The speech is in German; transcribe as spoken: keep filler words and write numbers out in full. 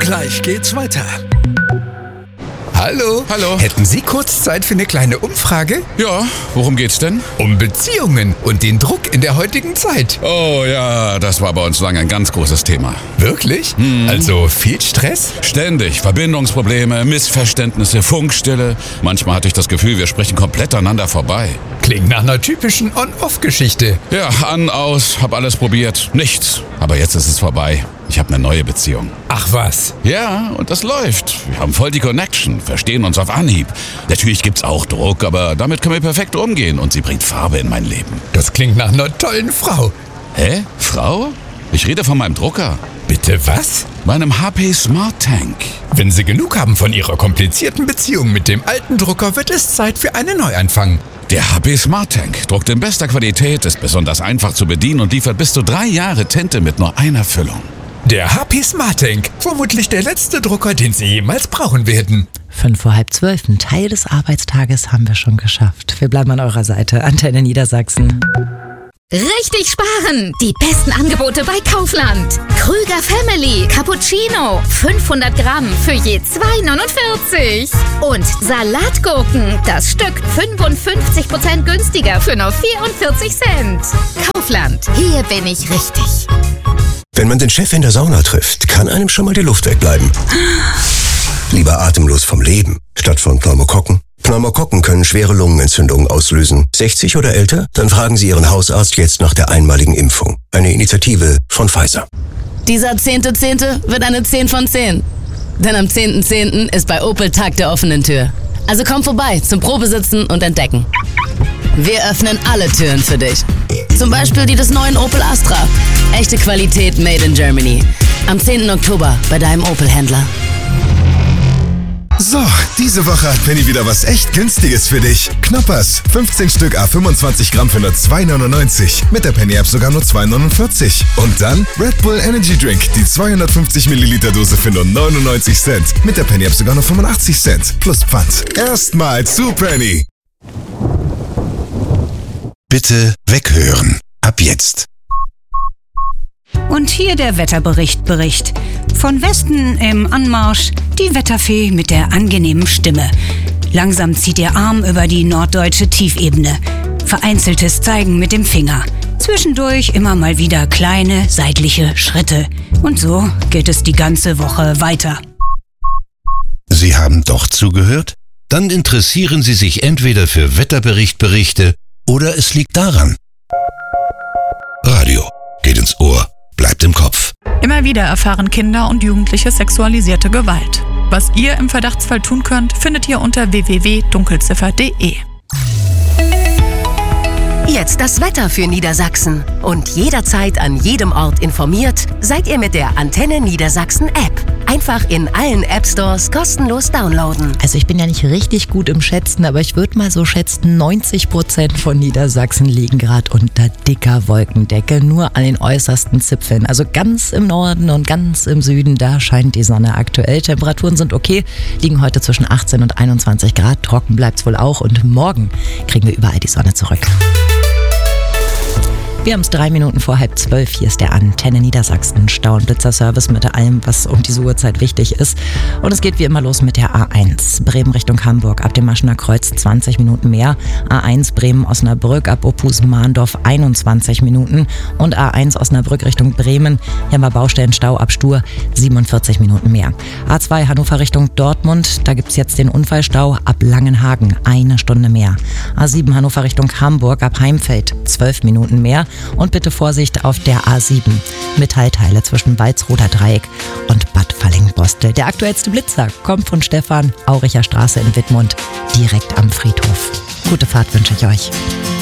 Gleich geht's weiter. Hallo. Hallo. Hätten Sie kurz Zeit für eine kleine Umfrage? Ja, worum geht's denn? Um Beziehungen und den Druck in der heutigen Zeit. Oh ja, das war bei uns lange ein ganz großes Thema. Wirklich? Mhm. Also viel Stress? Ständig. Verbindungsprobleme, Missverständnisse, Funkstille. Manchmal hatte ich das Gefühl, wir sprechen komplett aneinander vorbei. Klingt nach einer typischen On-Off-Geschichte. Ja, an, aus, hab alles probiert. Nichts. Aber jetzt ist es vorbei. Ich habe eine neue Beziehung. Ach was? Ja, und das läuft. Wir haben voll die Connection, verstehen uns auf Anhieb. Natürlich gibt's auch Druck, aber damit können wir perfekt umgehen und sie bringt Farbe in mein Leben. Das klingt nach einer tollen Frau. Hä? Frau? Ich rede von meinem Drucker. Bitte was? Meinem H P Smart Tank. Wenn Sie genug haben von Ihrer komplizierten Beziehung mit dem alten Drucker, wird es Zeit für einen Neuanfang. Der H P Smart Tank druckt in bester Qualität, ist besonders einfach zu bedienen und liefert bis zu drei Jahre Tinte mit nur einer Füllung. Der H P Smart Tank, vermutlich der letzte Drucker, den Sie jemals brauchen werden. Fünf vor halb zwölf, ein Teil des Arbeitstages haben wir schon geschafft. Wir bleiben an eurer Seite. Antenne Niedersachsen. Richtig sparen! Die besten Angebote bei Kaufland. Krüger Family Cappuccino. fünfhundert Gramm für je zwei neunundvierzig. Und Salatgurken. Das Stück fünfundfünfzig Prozent günstiger für nur vierundvierzig Cent. Kaufland. Hier bin ich richtig. Wenn man den Chef in der Sauna trifft, kann einem schon mal die Luft wegbleiben. Lieber atemlos vom Leben, statt von Pneumokokken. Pneumokokken können schwere Lungenentzündungen auslösen. sechzig oder älter? Dann fragen Sie Ihren Hausarzt jetzt nach der einmaligen Impfung. Eine Initiative von Pfizer. Dieser zehnte Zehnte wird eine zehn von zehn. Denn am zehnten Zehnten ist bei Opel Tag der offenen Tür. Also komm vorbei zum Probesitzen und Entdecken. Wir öffnen alle Türen für dich. Zum Beispiel die des neuen Opel Astra. Echte Qualität made in Germany. Am zehnten Oktober bei deinem Opel-Händler. So, diese Woche hat Penny wieder was echt Günstiges für dich. Knoppers, fünfzehn Stück à fünfundzwanzig Gramm für nur zwei neunundneunzig. Mit der Penny-App sogar nur zwei neunundvierzig. Und dann Red Bull Energy Drink, die zweihundertfünfzig Milliliter Dose für nur neunundneunzig Cent. Mit der Penny-App sogar nur fünfundachtzig Cent. Plus Pfand. Erstmal zu Penny. Bitte weghören. Ab jetzt. Und hier der Wetterbericht Bericht. Von Westen im Anmarsch die Wetterfee mit der angenehmen Stimme. Langsam zieht ihr Arm über die norddeutsche Tiefebene. Vereinzeltes Zeigen mit dem Finger. Zwischendurch immer mal wieder kleine seitliche Schritte. Und so geht es die ganze Woche weiter. Sie haben doch zugehört? Dann interessieren Sie sich entweder für Wetterberichtberichte oder es liegt daran. Radio geht ins Ohr, bleibt im Kopf. Immer wieder erfahren Kinder und Jugendliche sexualisierte Gewalt. Was ihr im Verdachtsfall tun könnt, findet ihr unter w w w punkt dunkelziffer punkt de. Jetzt das Wetter für Niedersachsen. Und jederzeit an jedem Ort informiert, seid ihr mit der Antenne Niedersachsen App. Einfach in allen App Stores kostenlos downloaden. Also ich bin ja nicht richtig gut im Schätzen, aber ich würde mal so schätzen, neunzig Prozent von Niedersachsen liegen gerade unter dicker Wolkendecke, nur an den äußersten Zipfeln. Also ganz im Norden und ganz im Süden, da scheint die Sonne aktuell. Temperaturen sind okay, liegen heute zwischen achtzehn und einundzwanzig Grad. Trocken bleibt's wohl auch und morgen kriegen wir überall die Sonne zurück. Wir haben es drei Minuten vor halb zwölf. Hier ist der Antenne Niedersachsen Stau- und Blitzerservice mit allem, was um diese Uhrzeit wichtig ist. Und es geht wie immer los mit der A eins. Bremen Richtung Hamburg ab dem Maschener Kreuz zwanzig Minuten mehr. A eins Bremen-Osnabrück ab Oppus-Mahndorf einundzwanzig Minuten. Und A eins Osnabrück Richtung Bremen. Hier haben wir Baustellenstau ab Stur siebenundvierzig Minuten mehr. A zwei Hannover Richtung Dortmund. Da gibt es jetzt den Unfallstau ab Langenhagen. Eine Stunde mehr. A sieben Hannover Richtung Hamburg ab Heimfeld zwölf Minuten mehr. Und bitte Vorsicht auf der A sieben. Metallteile zwischen Walsroder Dreieck und Bad Falling-Bostel. Der aktuellste Blitzer kommt von Stefan, Auricher Straße in Wittmund, direkt am Friedhof. Gute Fahrt wünsche ich euch.